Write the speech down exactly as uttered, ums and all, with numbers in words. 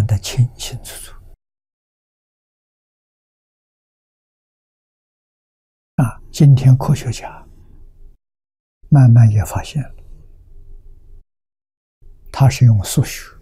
得清清楚楚。啊，今天科学家慢慢也发现了，他是用数学